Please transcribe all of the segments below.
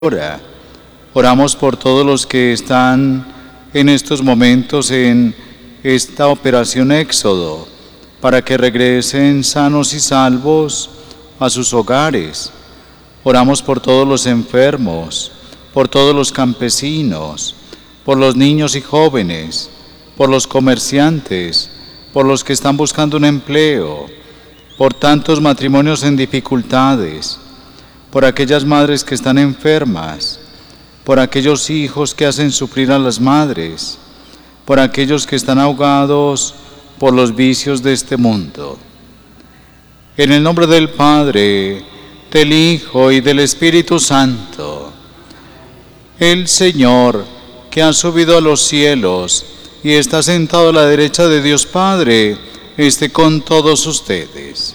Oramos por todos los que están en estos momentos en esta operación Éxodo, para que regresen sanos y salvos a sus hogares. Oramos por todos los enfermos, por todos los campesinos, por los niños y jóvenes, por los comerciantes, por los que están buscando un empleo, por tantos matrimonios en dificultades, por aquellas madres que están enfermas, por aquellos hijos que hacen sufrir a las madres, por aquellos que están ahogados por los vicios de este mundo. En el nombre del Padre, del Hijo y del Espíritu Santo, el Señor, que ha subido a los cielos y está sentado a la derecha de Dios Padre, esté con todos ustedes.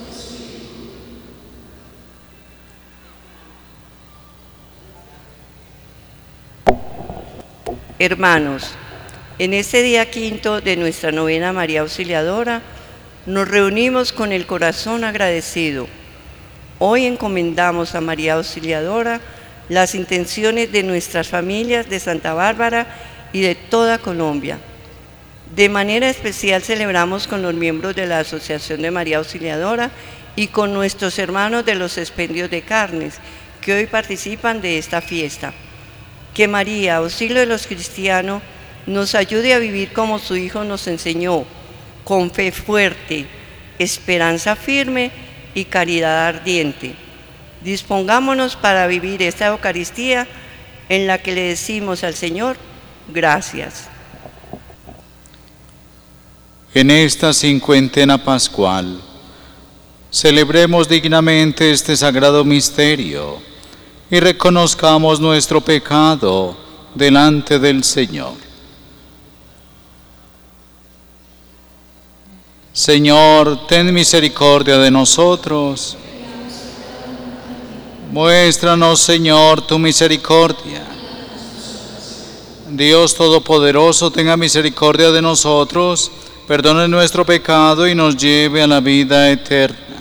Hermanos, en este día quinto de nuestra novena María Auxiliadora, nos reunimos con el corazón agradecido. Hoy encomendamos a María Auxiliadora las intenciones de nuestras familias de Santa Bárbara y de toda Colombia. De manera especial celebramos con los miembros de la Asociación de María Auxiliadora y con nuestros hermanos de los expendios de carnes, que hoy participan de esta fiesta. Que María, auxilio de los cristianos, nos ayude a vivir como su Hijo nos enseñó, con fe fuerte, esperanza firme y caridad ardiente. Dispongámonos para vivir esta Eucaristía en la que le decimos al Señor, gracias. En esta cincuentena pascual, celebremos dignamente este sagrado misterio y reconozcamos nuestro pecado delante del Señor. Señor, ten misericordia de nosotros. Muéstranos, Señor, tu misericordia. Dios Todopoderoso, tenga misericordia de nosotros, perdone nuestro pecado y nos lleve a la vida eterna.